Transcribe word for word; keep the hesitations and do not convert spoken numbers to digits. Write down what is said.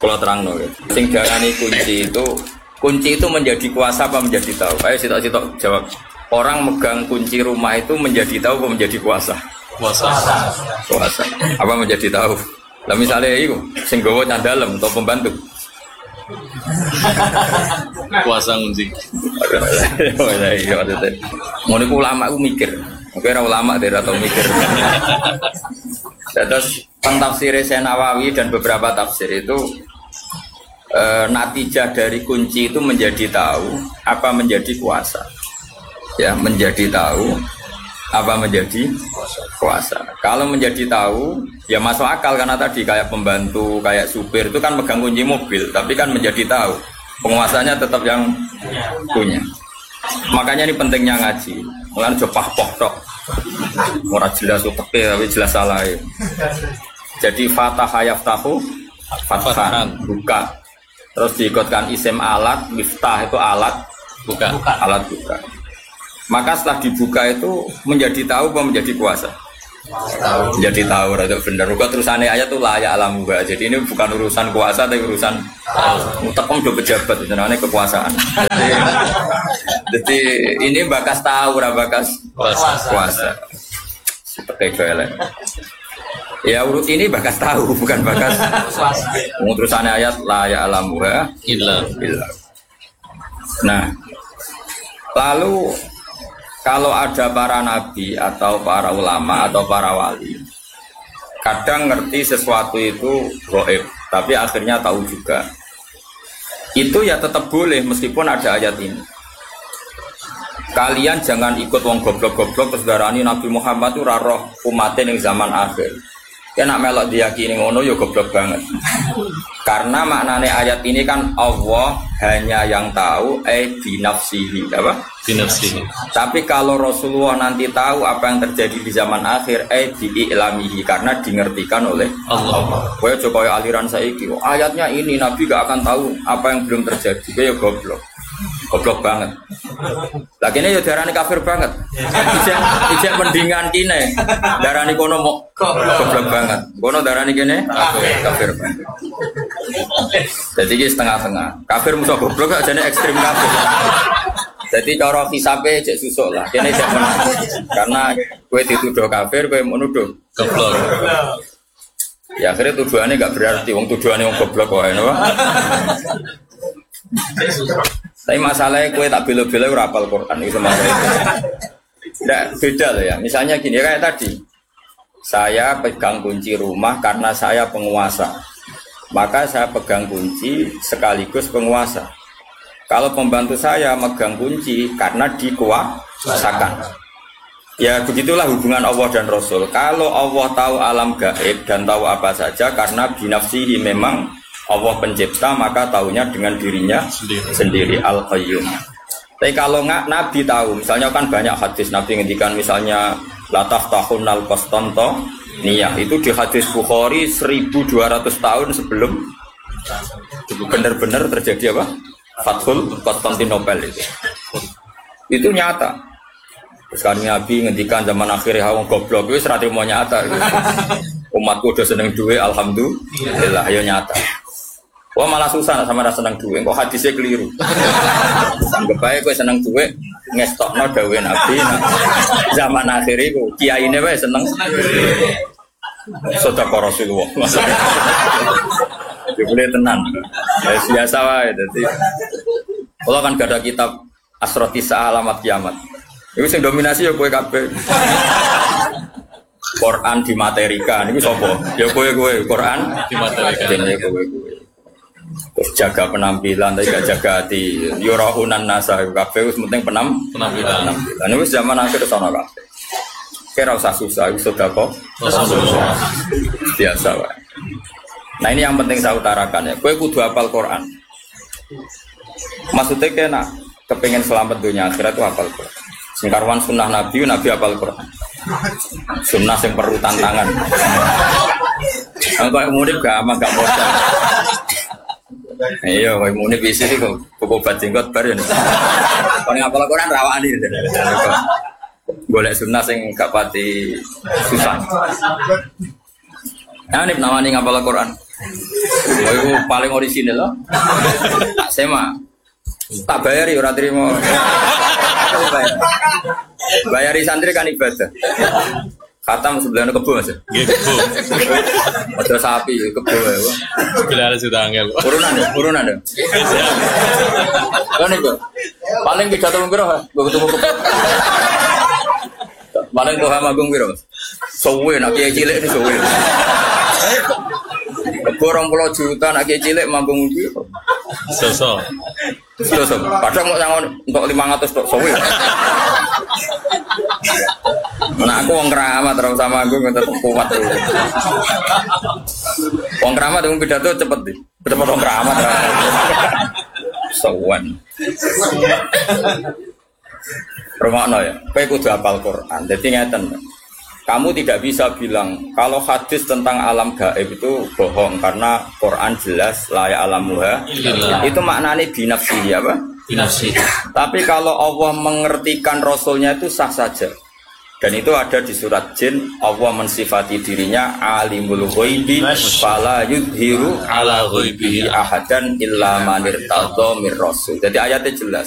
Kalau terang no, sing darani kunci itu, kunci itu menjadi kuasa apa menjadi tahu? Ayo sitok-sitok jawab. Orang megang kunci rumah itu menjadi tahu apa menjadi kuasa? Kuasa. Kuasa. Apa menjadi tahu? Lah misalnya itu, sing gawa candalem atau pembantu. Kuasa kunci. Mau niku ulama aku mikir. Oke, ora ulama dhewe atau mikir. Terus pentafsir Nawawi dan beberapa tafsir itu e, natijah dari kunci itu menjadi tahu apa menjadi kuasa. Ya, menjadi tahu apa menjadi kuasa. Kalau menjadi tahu, ya masuk akal karena tadi kayak pembantu, kayak supir itu kan megang kunci mobil, tapi kan menjadi tahu. Penguasanya tetap yang punya. Makanya ini pentingnya ngaji. Mulane aja pah-poh tok. Ora jelas utek tapi jelas salah. Jadi fatah yaftahu fathan buka. Terus diikutkan isim alat, miftah itu alat buka. Alat buka. Maka setelah dibuka itu menjadi tahu apa menjadi kuasa? Tahu. Menjadi tahu, itu benar. Bukan terusannya ayat itu layak alam juga. Jadi ini bukan urusan kuasa, tapi urusan mutekom do pejabat, itu namanya kekuasaan. Jadi, jadi ini bakas tahu, bakas kuasa. Kuasa. Seperti itu. Ya urut ini bakas tahu, bukan bakas kuasa. Terusannya ayat layak alam juga. Illa. Illa. Nah, lalu kalau ada para nabi atau para ulama atau para wali, kadang ngerti sesuatu itu gaib, tapi akhirnya tahu juga. Itu ya tetap boleh meskipun ada ayat ini. Kalian jangan ikut wong goblok-goblok terus darani Nabi Muhammad itu roh umatin yang zaman akhir. Ya nak melok diyakini ngono ya goblok banget. Karena maknanya ayat ini kan Allah hanya yang tahu eh binafsihi apa? Binafsihi. Tapi kalau Rasulullah nanti tahu apa yang terjadi di zaman akhir eh diiklamihi karena dimengertikan oleh Allah. Kowe aja koyo aliran saiki. Oh, ayatnya ini Nabi gak akan tahu apa yang belum terjadi. Kowe ya goblok. Goblok banget. Lah kene ya darani kafir banget. Ijek ijek mendingan kene. Darani kono mau goblok banget. Kono darani kene kafir, kafir banget. Jadi iki setengah-tengah. Kafir musuh goblok gak jane ekstrim kafir. Jadi cara hisabe cek susuk lah. Kene cek menang. Karena kowe dituduh kafir, kowe menuduh goblok. Ya akhirnya tuduhannya gak berarti wong tuduhannya wong goblok wae napa. Tapi masalahnya kue tak bela-bela ora hafal Quran itu masalah. Tidak beda loh ya. Misalnya gini kayak tadi, saya pegang kunci rumah karena saya penguasa, maka saya pegang kunci sekaligus penguasa. Kalau pembantu saya megang kunci karena dikuasakan. Ya begitulah hubungan Allah dan Rasul. Kalau Allah tahu alam gaib dan tahu apa saja karena binafsihi memang Allah pencipta, maka tahunya dengan dirinya sendiri, sendiri Al-Qayyum. Tapi kalau nggak Nabi tahu, misalnya kan banyak hadis Nabi ngendikan misalnya lataf tahun al Konstanto niyah itu di hadis Bukhari seribu dua ratus tahun sebelum benar-benar terjadi apa? Fathul Konstantinopel itu. Itu nyata. Sekarang Nabi ngendikan zaman akhir wong goblok wis ra trimo nyata. Gitu. Umatku udah seneng duwe alhamdulillah ya nyata. Wah malah susah sama rasa seneng duit, kok hadisnya keliru. Anggap aja gue seneng duit, ngestokno dawe Nabi. Nah, zaman akhir itu kiai ini gue seneng. Sedekah Rasulullah. Ya boleh tenan. Ya biasa wae dadi. Kalau kan gak ada kitab Asrotisa Alamat Kiamat. Itu yang dominasi ya gue kabeh. Quran dimaterikan, ini sopo. Ya gue gue Quran dimaterikan. Ya gue gue. Terus jaga penampilan, tapi gak jaga hati. Yurahunan nasa, kabeh wis penting penam, penampilan. Penampilan. Ini zaman akhir sono kabeh. Kira usah susah, sudah kok. Biasa wae. Nah ini yang penting saya utarakan ya. Kowe kudu hafal Quran. Maksudnya kena kepengen selamat dunia akhirat itu hafal Quran. Singkarwan sunnah Nabi, Nabi hafal Quran. Sunnah yang perlu tantangan. Kalau murid gak aman gak modal. Iya, kalau murid bisa sih kok obat jenggot baru. Kalau ngapal Quran rawani. Boleh sunnah yang gak pati susah. Nah, ini namanya ngapal Quran. Oh, itu paling orisinal loh. Tak sema. Tak bayari ora trimo. Bayari santri kan ibadah. Khatam sebelahnya kebo Mas. Nggih, kebo. Ada sapi kebo ya. Bila ada sudah angel. Urunan deh, urunan deh. Kan itu. Paling pidato piro, Mas? Gua ketemu kebo. Paling doa magung piro, Mas? Sowe nak kiai cilik ini sowe. Kebo orang pulau juta nak kiai cilik magung piro? Sosok. Sosok. Kadang mau sangon untuk lima ratus tok sowe. Nah aku wong keramat terus sama aku tetap kuat tuh. Wong keramat wong pidato cepet deh. Cepet wong keramat. Sawan. Rumakno ya. Kowe kudu hafal Quran. Dadi ngeten. Kamu tidak bisa bilang kalau hadis tentang alam gaib itu bohong karena Quran jelas layak alamuha. Itu maknanya binafsi apa? Binafsi. Tapi kalau Allah mengertikan Rasulnya itu sah saja. Dan itu ada di surat Jin. Allah mensifati dirinya alimul ghaibi fala yudhiru ala ghaibihi ahadan illa man irtadha mir rasul. Jadi ayatnya jelas.